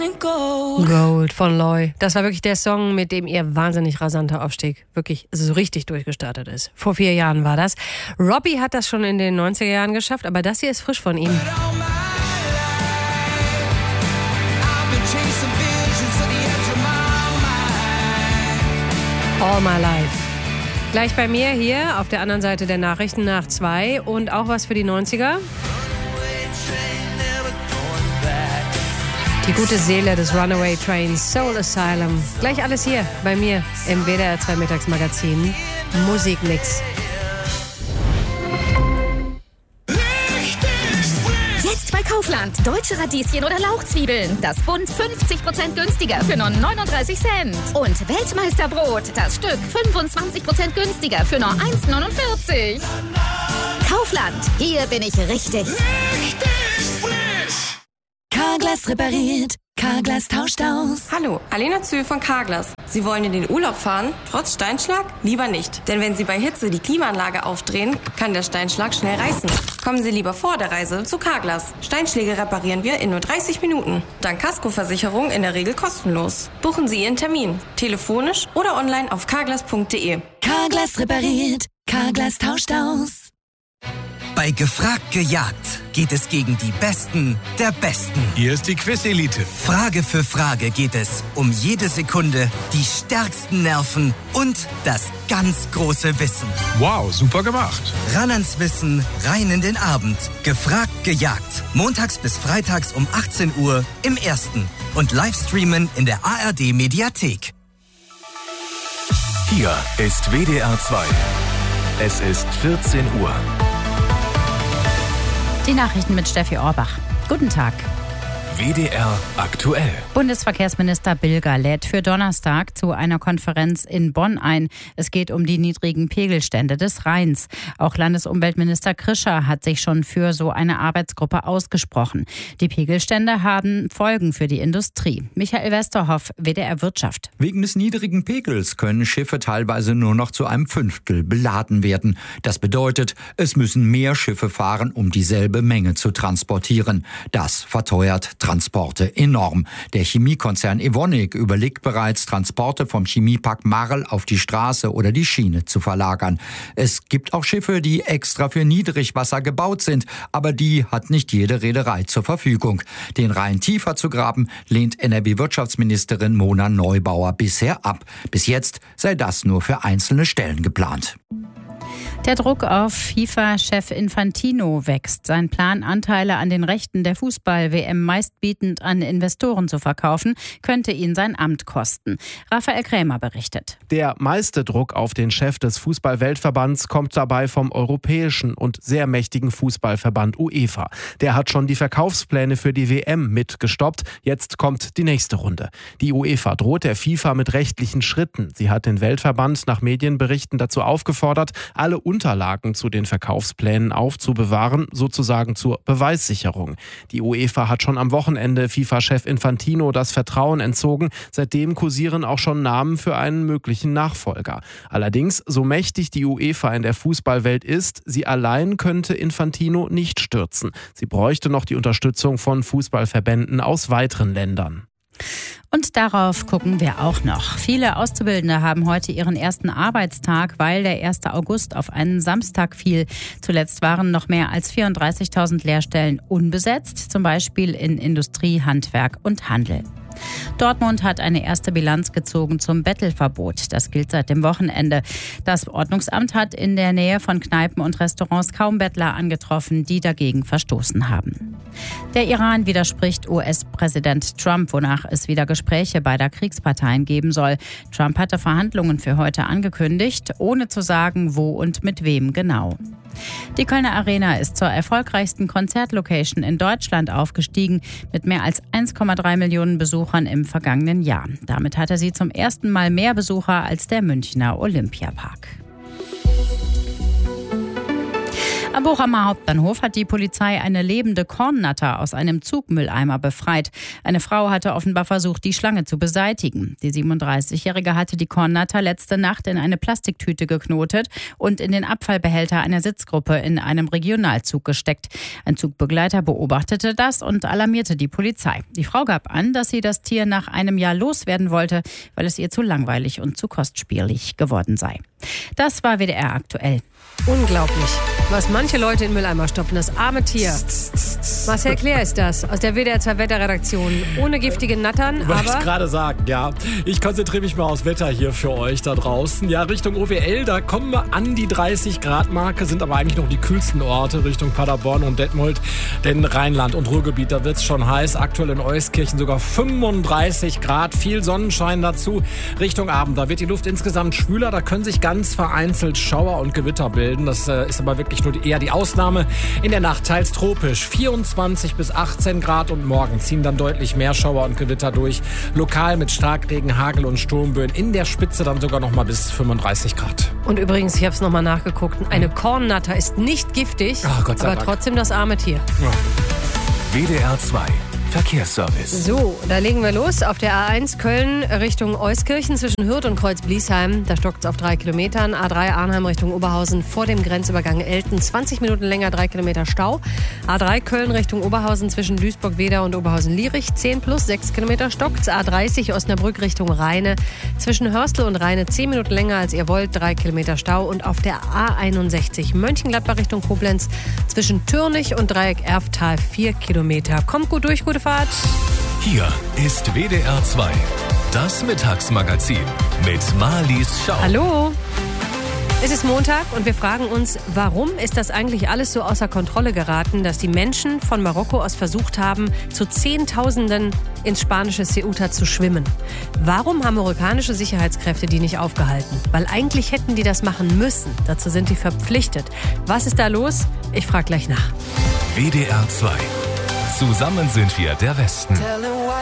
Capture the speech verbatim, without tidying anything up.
Gold von Loy. Das war wirklich der Song, mit dem ihr wahnsinnig rasanter Aufstieg wirklich so richtig durchgestartet ist. Vor vier Jahren war das. Robbie hat das schon in den neunziger Jahren geschafft, aber das hier ist frisch von ihm. All my life. Gleich bei mir hier auf der anderen Seite der Nachrichten nach zwei und auch was für die neunziger. Die gute Seele des Runaway Trains, Soul Asylum. Gleich alles hier bei mir im W D R zwei Mittagsmagazin. Musikmix. Jetzt bei Kaufland. Deutsche Radieschen oder Lauchzwiebeln. Das Bund fünfzig Prozent günstiger für nur neununddreißig Cent. Und Weltmeisterbrot. Das Stück fünfundzwanzig Prozent günstiger für nur eins neunundvierzig. Kaufland. Hier bin ich richtig. Richtig frisch. Carglass repariert, Carglass tauscht aus. Hallo, Alena Zühl von Carglass. Sie wollen in den Urlaub fahren, trotz Steinschlag? Lieber nicht. Denn wenn Sie bei Hitze die Klimaanlage aufdrehen, kann der Steinschlag schnell reißen. Kommen Sie lieber vor der Reise zu Carglass. Steinschläge reparieren wir in nur dreißig Minuten. Dank Kaskoversicherung in der Regel kostenlos. Buchen Sie Ihren Termin, telefonisch oder online auf carglass punkt de. Carglass repariert, Carglass tauscht aus. Bei Gefragt gejagt geht es gegen die Besten der Besten. Hier ist die Quiz-Elite. Frage für Frage geht es um jede Sekunde, die stärksten Nerven und das ganz große Wissen. Wow, super gemacht. Ran ans Wissen, rein in den Abend. Gefragt gejagt. Montags bis freitags um achtzehn Uhr im Ersten. Und Livestreamen in der A R D-Mediathek. Hier ist W D R zwei. Es ist vierzehn Uhr. Die Nachrichten mit Steffi Orbach. Guten Tag. W D R aktuell. Bundesverkehrsminister Bilger lädt für Donnerstag zu einer Konferenz in Bonn ein. Es geht um die niedrigen Pegelstände des Rheins. Auch Landesumweltminister Krischer hat sich schon für so eine Arbeitsgruppe ausgesprochen. Die Pegelstände haben Folgen für die Industrie. Michael Westerhoff, W D R Wirtschaft. Wegen des niedrigen Pegels können Schiffe teilweise nur noch zu einem Fünftel beladen werden. Das bedeutet, es müssen mehr Schiffe fahren, um dieselbe Menge zu transportieren. Das verteuert Transporte enorm. Der Chemiekonzern Evonik überlegt bereits, Transporte vom Chemiepark Marl auf die Straße oder die Schiene zu verlagern. Es gibt auch Schiffe, die extra für Niedrigwasser gebaut sind, aber die hat nicht jede Reederei zur Verfügung. Den Rhein tiefer zu graben, lehnt N R W-Wirtschaftsministerin Mona Neubauer bisher ab. Bis jetzt sei das nur für einzelne Stellen geplant. Der Druck auf FIFA-Chef Infantino wächst. Sein Plan, Anteile an den Rechten der Fußball-W M meistbietend an Investoren zu verkaufen, könnte ihn sein Amt kosten. Raphael Krämer berichtet. Der meiste Druck auf den Chef des Fußball-Weltverbands kommt dabei vom europäischen und sehr mächtigen Fußballverband UEFA. Der hat schon die Verkaufspläne für die W M mitgestoppt. Jetzt kommt die nächste Runde. Die UEFA droht der FIFA mit rechtlichen Schritten. Sie hat den Weltverband nach Medienberichten dazu aufgefordert, alle Unterlagen zu den Verkaufsplänen aufzubewahren, sozusagen zur Beweissicherung. Die UEFA hat schon am Wochenende FIFA-Chef Infantino das Vertrauen entzogen. Seitdem kursieren auch schon Namen für einen möglichen Nachfolger. Allerdings, so mächtig die UEFA in der Fußballwelt ist, sie allein könnte Infantino nicht stürzen. Sie bräuchte noch die Unterstützung von Fußballverbänden aus weiteren Ländern. Und darauf gucken wir auch noch. Viele Auszubildende haben heute ihren ersten Arbeitstag, weil der erste August auf einen Samstag fiel. Zuletzt waren noch mehr als vierunddreißigtausend Lehrstellen unbesetzt, zum Beispiel in Industrie, Handwerk und Handel. Dortmund hat eine erste Bilanz gezogen zum Bettelverbot. Das gilt seit dem Wochenende. Das Ordnungsamt hat in der Nähe von Kneipen und Restaurants kaum Bettler angetroffen, die dagegen verstoßen haben. Der Iran widerspricht U S-Präsident Trump, wonach es wieder Gespräche beider Kriegsparteien geben soll. Trump hatte Verhandlungen für heute angekündigt, ohne zu sagen, wo und mit wem genau. Die Kölner Arena ist zur erfolgreichsten Konzertlocation in Deutschland aufgestiegen, mit mehr als eins Komma drei Millionen Besuchern im vergangenen Jahr. Damit hatte sie zum ersten Mal mehr Besucher als der Münchner Olympiapark. Am Bochumer Hauptbahnhof hat die Polizei eine lebende Kornnatter aus einem Zugmülleimer befreit. Eine Frau hatte offenbar versucht, die Schlange zu beseitigen. Die siebenunddreißigjährige hatte die Kornnatter letzte Nacht in eine Plastiktüte geknotet und in den Abfallbehälter einer Sitzgruppe in einem Regionalzug gesteckt. Ein Zugbegleiter beobachtete das und alarmierte die Polizei. Die Frau gab an, dass sie das Tier nach einem Jahr loswerden wollte, weil es ihr zu langweilig und zu kostspielig geworden sei. Das war W D R aktuell. Unglaublich, was manche Leute in Mülleimer stopfen. Das arme Tier. Marcel Claire ist das, aus der W D R zwei Wetterredaktion. Ohne giftige Nattern, Wollte aber... ich gerade sagen, ja. Ich konzentriere mich mal aufs Wetter hier für euch da draußen. Ja, Richtung O W L, da kommen wir an die dreißig Grad Marke, sind aber eigentlich noch die kühlsten Orte Richtung Paderborn und Detmold. Denn Rheinland und Ruhrgebiet, da wird es schon heiß. Aktuell in Euskirchen sogar fünfunddreißig Grad, viel Sonnenschein dazu. Richtung Abend, da wird die Luft insgesamt schwüler, da können sich ganz vereinzelt Schauer und Gewitter bilden. Das äh, ist aber wirklich nur die, eher die Ausnahme. In der Nacht teils tropisch, vierundzwanzig bis achtzehn Grad und morgen ziehen dann deutlich mehr Schauer und Gewitter durch. Lokal mit Starkregen, Hagel und Sturmböen. In der Spitze dann sogar noch mal bis fünfunddreißig Grad. Und übrigens, ich habe es nochmal nachgeguckt, eine Kornnatter ist nicht giftig, oh, Gott sei aber Dank. trotzdem das arme Tier. Ja. W D R zwei Verkehrsservice. So, da legen wir los auf der A eins Köln Richtung Euskirchen zwischen Hürth und Kreuz-Bliesheim. Da stockt es auf drei Kilometern. A drei Arnheim Richtung Oberhausen vor dem Grenzübergang Elten. zwanzig Minuten länger, drei Kilometer Stau. A drei Köln Richtung Oberhausen zwischen Duisburg-Weder und Oberhausen-Lierich. zehn plus, sechs Kilometer stockt. A dreißig Osnabrück Richtung Rheine. Zwischen Hörstel und Rheine zehn Minuten länger als ihr wollt, drei Kilometer Stau. Und auf der A einundsechzig Mönchengladbach Richtung Koblenz zwischen Türnich und Dreieck Erftal vier Kilometer. Kommt gut durch, gute Fahrt. Hier ist W D R zwei, das Mittagsmagazin mit Marlies Schau. Hallo. Es ist Montag und wir fragen uns, warum ist das eigentlich alles so außer Kontrolle geraten, dass die Menschen von Marokko aus versucht haben, zu Zehntausenden ins spanische Ceuta zu schwimmen? Warum haben marokkanische Sicherheitskräfte die nicht aufgehalten? Weil eigentlich hätten die das machen müssen. Dazu sind die verpflichtet. Was ist da los? Ich frage gleich nach. W D R zwei. Zusammen sind wir der Westen.